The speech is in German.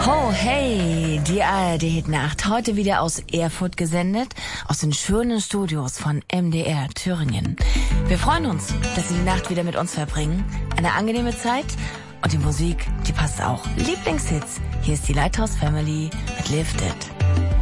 Ho, hey, die ARD-Hit-Nacht, heute wieder aus Erfurt gesendet, aus den schönen Studios von MDR Thüringen. Wir freuen uns, dass Sie die Nacht wieder mit uns verbringen. Eine angenehme Zeit und die Musik, die passt auch. Lieblingshits, hier ist die Lighthouse Family mit Lift It.